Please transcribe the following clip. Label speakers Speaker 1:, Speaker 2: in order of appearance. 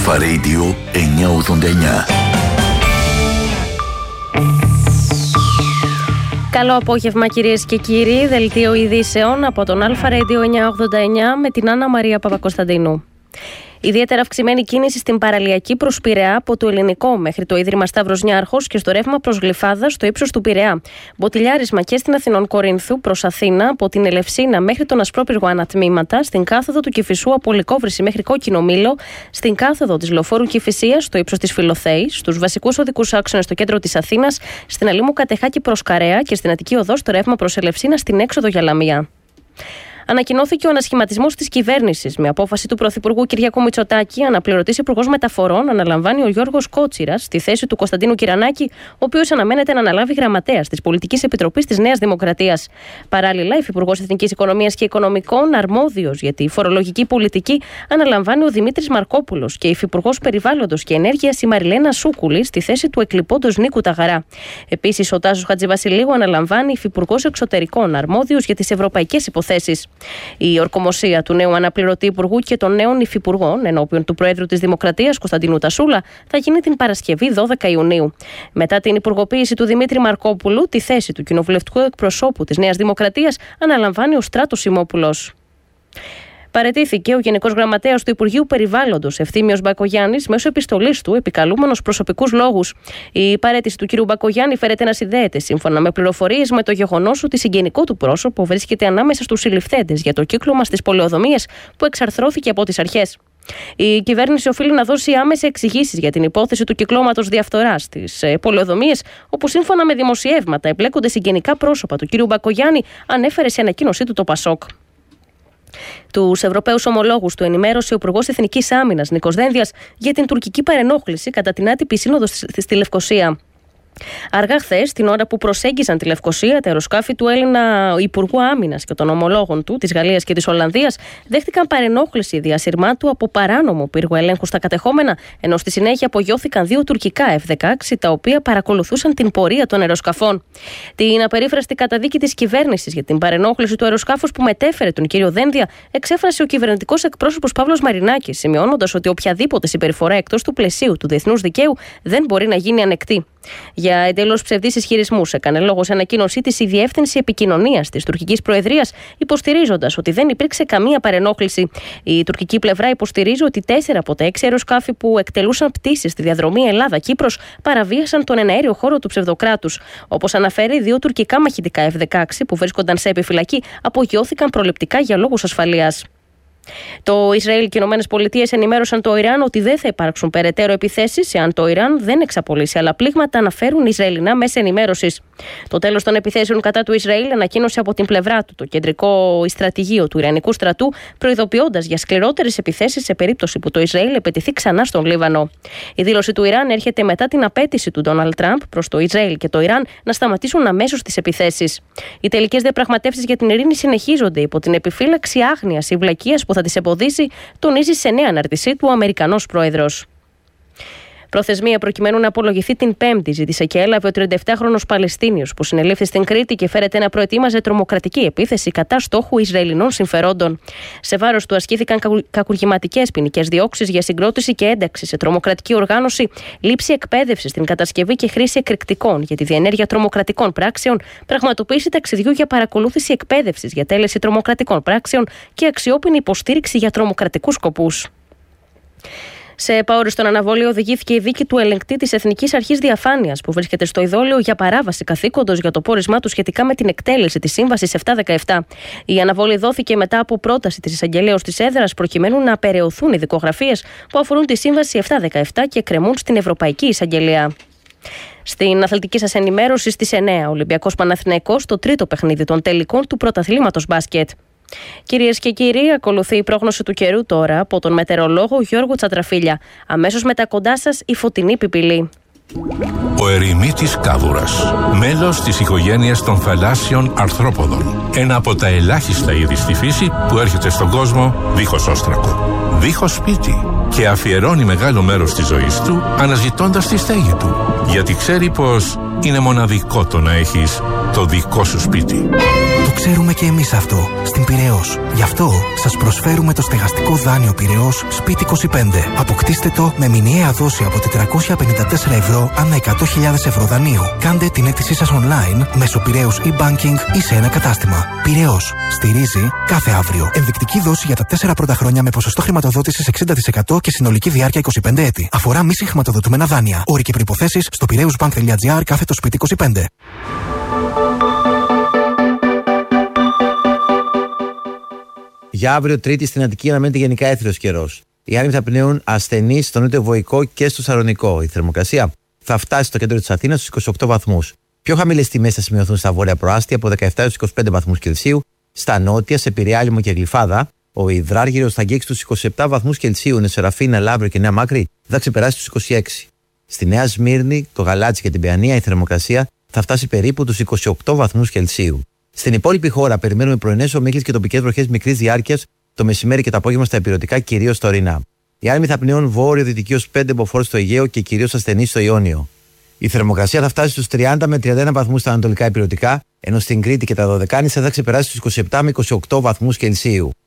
Speaker 1: Αλφα Radio 989.
Speaker 2: Καλό απόγευμα κυρίες και κύριοι, δελτίο ειδήσεων από τον Αλφα Radio 989 με την Άννα Μαρία Παπακοσταντίνου. Ιδιαίτερα αυξημένη κίνηση στην παραλιακή προς Πειραιά από το Ελληνικό μέχρι το Ίδρυμα Σταύρος Νιάρχος και στο ρεύμα προς Γλυφάδα στο ύψος του Πειραιά. Μποτιλιάρισμα και στην Αθηνών Κορίνθου προς Αθήνα από την Ελευσίνα μέχρι τον Ασπρόπυργο ανατμήματα, στην κάθοδο του Κηφισού από Λυκόβρηση μέχρι Κόκκινο Μήλο, στην κάθοδο της Λεωφόρου Κηφισίας στο ύψος της Φιλοθέης, στους βασικούς οδικούς άξονες στο κέντρο της Αθήνας, στην Αλήμου Κατεχάκη προς Καρέα και στην Αττική Οδό στο ρεύμα προς Ελευσίνα στην έξοδο για Λαμία. Ανακοινώθηκε ο ανασχηματισμός της κυβέρνησης. Με απόφαση του Πρωθυπουργού Κυριάκου Μητσοτάκη, αναπληρωτής Υπουργός Μεταφορών αναλαμβάνει ο Γιώργος Κότσιρας στη θέση του Κωνσταντίνου Κυρανάκη, ο οποίος αναμένεται να αναλάβει γραμματέας της Πολιτικής Επιτροπής της Νέας Δημοκρατίας. Παράλληλα, Υφυπουργός Εθνικής Οικονομίας και Οικονομικών, αρμόδιος για τη φορολογική πολιτική, αναλαμβάνει ο Δημήτρης Μαρκόπουλος και Υφυπουργός Περιβάλλοντος και Ενέργειας η Μαριλένα Σούκουλη στη θέση του εκλειπώντος Νίκου Ταγαρά. Επίσης, ο Τάσος Χατζηβασιλείου αναλαμβάνει Υφυπουργός Εξωτερικών, αρμόδιος για τις ευρωπαϊκές υποθέσεις. Η ορκομοσία του νέου αναπληρωτή υπουργού και των νέων υφυπουργών ενώπιον του Προέδρου της Δημοκρατίας Κωνσταντίνου Τασούλα θα γίνει την Παρασκευή 12 Ιουνίου. Μετά την υπουργοποίηση του Δημήτρη Μαρκόπουλου, τη θέση του κοινοβουλευτικού εκπροσώπου της Νέας Δημοκρατίας αναλαμβάνει ο Στράτος Σιμόπουλος. Παραιτήθηκε ο Γενικός Γραμματέας του Υπουργείου Περιβάλλοντος, Ευθύμιος Μπακογιάννης, μέσω επιστολής του, επικαλούμενος προσωπικούς λόγους. Η παραίτηση του κ. Μπακογιάννη φέρεται να συνδέεται, σύμφωνα με πληροφορίες, με το γεγονός ότι συγγενικό του πρόσωπο βρίσκεται ανάμεσα στους συλληφθέντες για το κύκλωμα στις πολεοδομίες που εξαρθρώθηκε από τις αρχές. Η κυβέρνηση οφείλει να δώσει άμεσες εξηγήσεις για την υπόθεση του κυκλώματος διαφθοράς στις πολεοδομίες, όπου σύμφωνα με δημοσιεύματα εμπλέκονται συγγενικά πρόσωπα του κ. Μπακογιάννη, ανέφερε σε ανακοίνωσή του το Πασόκ. Τους Ευρωπαίους ομολόγους του ενημέρωσε ο Υπουργός Εθνικής Άμυνας Νίκος Δένδιας για την τουρκική παρενόχληση κατά την άτυπη σύνοδο στη Λευκοσία. Αργά χθες, την ώρα που προσέγγιζαν τη Λευκοσία, τα αεροσκάφη του Έλληνα Υπουργού Άμυνας και των ομολόγων του, της Γαλλίας και της Ολλανδίας, δέχτηκαν παρενόχληση διασυρμάτου από παράνομο πύργο ελέγχου στα κατεχόμενα, ενώ στη συνέχεια απογειώθηκαν δύο τουρκικά F-16, τα οποία παρακολουθούσαν την πορεία των αεροσκαφών. Την απερίφραστη καταδίκη της κυβέρνησης για την παρενόχληση του αεροσκάφους που μετέφερε τον κύριο Δένδια εξέφρασε ο κυβερνητικός εκπρόσωπος Παύλος Μαρινάκης, σημειώνοντας ότι οποιαδήποτε συμπεριφορά εκτός του πλαισίου του διεθνούς δικαίου δεν μπορεί να γίνει ανεκτή. Για εντελώς ψευδείς ισχυρισμούς έκανε λόγο σε ανακοίνωσή της η Διεύθυνση Επικοινωνίας της Τουρκικής Προεδρίας, υποστηρίζοντας ότι δεν υπήρξε καμία παρενόχληση. Η τουρκική πλευρά υποστηρίζει ότι 4 από τα 6 αεροσκάφη που εκτελούσαν πτήσεις στη διαδρομή Ελλάδα-Κύπρος παραβίασαν τον εναέριο χώρο του ψευδοκράτους. Όπως αναφέρει, 2 τουρκικά μαχητικά F-16 που βρίσκονταν σε επιφυλακή απογειώθηκαν προληπτικά για λόγους ασφαλείας. Το Ισραήλ και οι ΗΠΑ ενημέρωσαν το Ιράν ότι δεν θα υπάρξουν περαιτέρω επιθέσεις εάν το Ιράν δεν εξαπολύσει άλλα πλήγματα, αναφέρουν Ισραηλινά μέσα ενημέρωσης. Το τέλος των επιθέσεων κατά του Ισραήλ ανακοίνωσε από την πλευρά του το κεντρικό στρατηγείο του Ιρανικού στρατού, προειδοποιώντας για σκληρότερες επιθέσεις σε περίπτωση που το Ισραήλ επετεθεί ξανά στον Λίβανο. Η δήλωση του Ιράν έρχεται μετά την απέτηση του Ντόναλντ Τραμπ προς το Ισραήλ και το Ιράν να σταματήσουν αμέσως τις επιθέσεις. Οι τελικές διαπραγματεύσεις για την ειρήνη συνεχίζονται υπό την επιφύλαξη άγνοιας ή βλακείας που θα τις εμποδίσει, τονίζει σε νέα αναρτησή του ο Αμερικανός πρόεδρος. Προθεσμία προκειμένου να απολογηθεί την Πέμπτη ζήτησε και έλαβε ο 37χρονος Παλαιστίνιος που συνελήφθη στην Κρήτη και φέρεται να προετοίμαζε τρομοκρατική επίθεση κατά στόχου Ισραηλινών συμφερόντων. Σε βάρος του ασκήθηκαν κακουργηματικές ποινικές διώξεις για συγκρότηση και ένταξη σε τρομοκρατική οργάνωση, λήψη εκπαίδευση στην κατασκευή και χρήση εκρηκτικών για τη διενέργεια τρομοκρατικών πράξεων, πραγματοποίηση ταξιδιού για παρακολούθηση εκπαίδευση για τέλεση τρομοκρατικών πράξεων και αξιόπινη υποστήριξη για τρομοκρατικούς σκοπούς. Σε επαόριστον αναβολή οδηγήθηκε η δίκη του ελεγκτή της Εθνικής Αρχής Διαφάνειας, που βρίσκεται στο ειδόλιο για παράβαση καθήκοντος για το πόρισμά του σχετικά με την εκτέλεση της Σύμβασης 717. Η αναβολή δόθηκε μετά από πρόταση της εισαγγελέως της έδρας, προκειμένου να απεραιωθούν οι δικογραφίες που αφορούν τη Σύμβαση 717 και κρεμούν στην Ευρωπαϊκή Εισαγγελία. Στην αθλητική σας ενημέρωση στις 9, Ολυμπιακός Παναθηναϊκός, το τρίτο παιχνίδι των τελικών του πρωταθλήματος μπάσκετ. Κυρίες και κύριοι, ακολουθεί η πρόγνωση του καιρού τώρα από τον μετεωρολόγο Γιώργο Τσατραφίλια. Αμέσως μετά κοντά σας η φωτεινή πιπηλή.
Speaker 3: Ο ερημίτης κάβουρας, μέλος της οικογένειας των θαλάσσιων αρθρόποδων. Ένα από τα ελάχιστα είδη στη φύση που έρχεται στον κόσμο δίχως όστρακο, δίχως σπίτι, και αφιερώνει μεγάλο μέρος της ζωής του αναζητώντας τη στέγη του. Γιατί ξέρει πως είναι μοναδικό το να έχεις το δικό σου σπίτι. Το
Speaker 4: ξέρουμε και εμείς αυτό στην Πειραιώς. Γι' αυτό σας προσφέρουμε το στεγαστικό δάνειο Πειραιώς Σπίτι 25. Αποκτήστε το με μηνιαία δόση από 454 ευρώ ανά 100.000 ευρώ δανείου. Κάντε την αίτησή σας online μέσω Πειραιώς e-banking ή σε ένα κατάστημα. Πειραιώς. Στηρίζει κάθε αύριο. Ενδεικτική δόση για τα 4 πρώτα χρόνια με ποσοστό χρηματοδότησης 60% και συνολική διάρκεια 25 έτη. Αφορά μη συγχρηματοδοτούμενα δάνεια. Όροι και προϋποθέσεις στο piraeusbank.gr/Σπίτι 25.
Speaker 5: Για αύριο Τρίτη στην Αττική αναμένεται γενικά έθριος καιρός. Οι άνεμοι θα πνέουν ασθενείς στο νότιο Βοϊκό και στο Σαλονικό. Η θερμοκρασία θα φτάσει στο κέντρο της Αθήνας στους 28 βαθμούς. Πιο χαμηλές τιμές θα σημειωθούν στα βόρεια προάστια από 17 έως 25 βαθμούς Κελσίου. Στα νότια, σε Πειραιά, Άλυμο και Γλυφάδα, ο Ιδράργυρος θα αγγίξει τους 27 βαθμούς Κελσίου. Νεσεραφίνα, Λαύριο και Νέα Μάκρη θα ξεπεράσει τους 26. Στη Νέα Σμύρνη, το Γαλάτσι και την Παιανία η θερμοκρασία θα φτάσει περίπου τους 28 βαθμούς Κελσίου. Στην υπόλοιπη χώρα περιμένουμε πρωινές ομίχλες και τοπικές βροχές μικρής διάρκειας το μεσημέρι και το απόγευμα στα ηπειρωτικά, κυρίως στα ορεινά. Οι άνεμοι θα πνέουν βόρειο-δυτική ως 5 μποφόρ στο Αιγαίο και κυρίως ασθενείς στο Ιόνιο. Η θερμοκρασία θα φτάσει στους 30 με 31 βαθμούς στα ανατολικά ηπειρωτικά, ενώ στην Κρήτη και τα Δωδεκάνησα θα ξεπεράσει στους 27 με 28 βαθμούς Κελσίου.